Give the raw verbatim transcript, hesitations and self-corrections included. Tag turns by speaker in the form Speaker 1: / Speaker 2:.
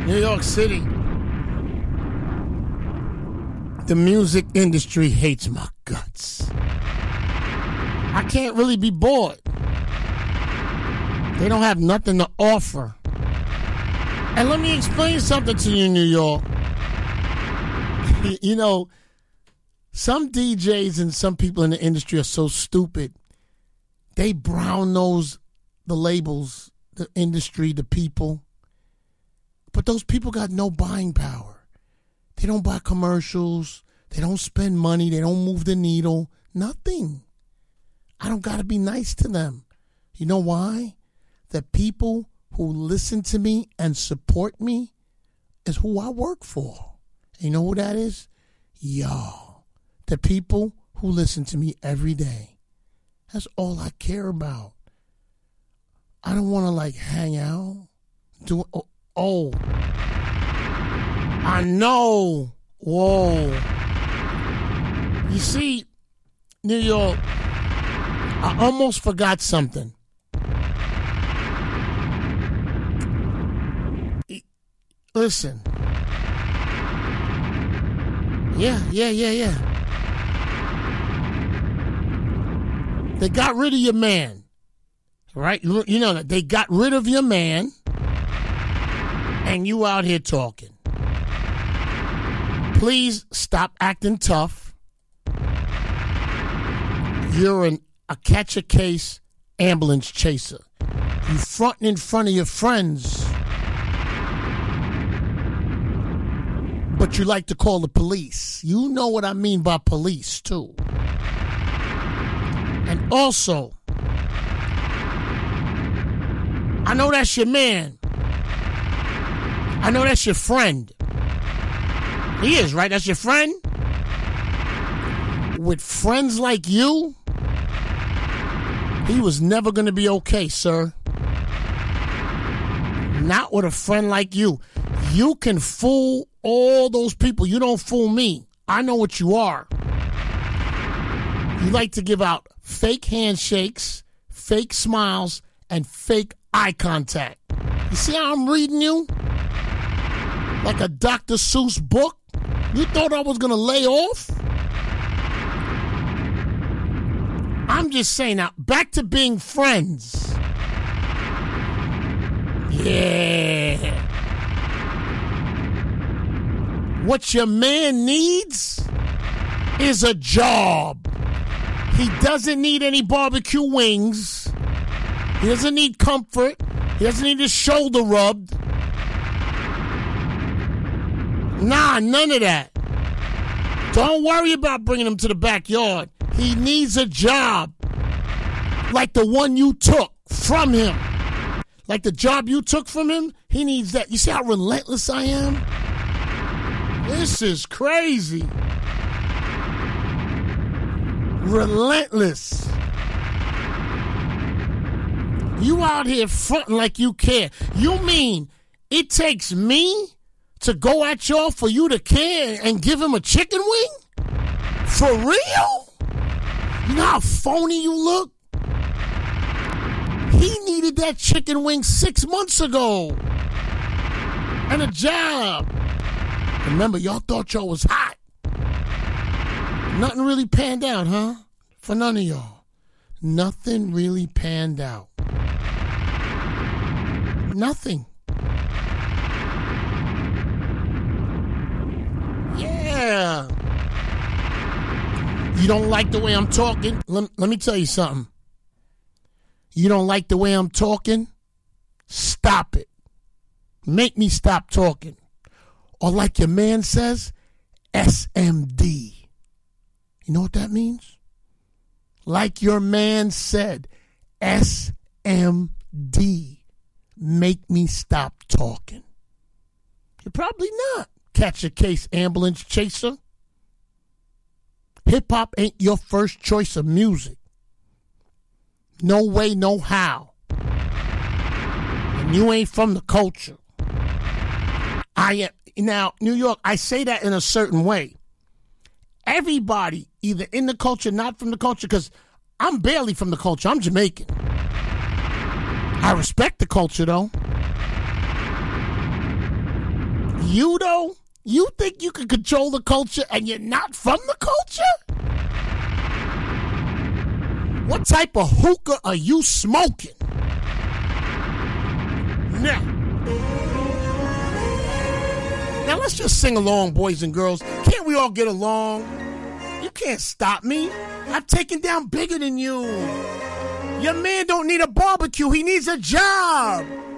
Speaker 1: New York City. The music industry hates my guts. I can't really be bored. They don't have nothing to offer. And let me explain something to you, New York. You know, some D Js and some people in the industry are so stupid. They brown nose the labels, the industry, the people. But those people got no buying power. They don't buy commercials. They don't spend money. They don't move the needle. Nothing. I don't got to be nice to them. You know why? The people who listen to me and support me is who I work for. And you know who that is? Y'all. The people who listen to me every day. That's all I care about. I don't want to, like, hang out. Do oh, oh. I know. Whoa. You see, New York, I almost forgot something. Listen. Yeah, yeah, yeah, yeah. They got rid of your man. Right? You know that. They got rid of your man. And you out here talking. Please stop acting tough. You're an, a catch-a-case ambulance chaser. You fronting in front of your friends. But you like to call the police. You know what I mean by police, too. And also, I know that's your man. I know that's your friend. He is, right? That's your friend? With friends like you, he was never going to be okay, sir. Not with a friend like you. You can fool all those people. You don't fool me. I know what you are. You like to give out fake handshakes, fake smiles, and fake eye contact. You see how I'm reading you? Like a Doctor Seuss book? You thought I was going to lay off? I'm just saying now, back to being friends. Yeah. What your man needs is a job. He doesn't need any barbecue wings. He doesn't need comfort. He doesn't need his shoulder rubbed. Nah, none of that. Don't worry about bringing him to the backyard. He needs a job. Like the one you took from him. Like the job you took from him, he needs that. You see how relentless I am? This is crazy. Relentless. You out here fronting like you care. You mean it takes me to go at y'all for you to care and give him a chicken wing? For real? You know how phony you look? He needed that chicken wing six months ago. And a job. Remember, y'all thought y'all was hot. Nothing really panned out, huh? For none of y'all. Nothing really panned out. Nothing. Yeah. You don't like the way I'm talking? Let, let me tell you something. You don't like the way I'm talking? Stop it. Make me stop talking. Or like your man says, S M D. You know what that means? Like your man said, S M D. Make me stop talking. You're probably not. Catch a case ambulance chaser. Hip-hop ain't your first choice of music. No way, no how. And you ain't from the culture. I am. Now, New York, I say that in a certain way. Everybody, either in the culture, not from the culture, because I'm barely from the culture. I'm Jamaican. I respect the culture, though. You, though? You think you can control the culture and you're not from the culture? What type of hookah are you smoking? Now, now let's just sing along, boys and girls. Can't we all get along? You can't stop me. I've taken down bigger than you. Your man don't need a barbecue. He needs a job.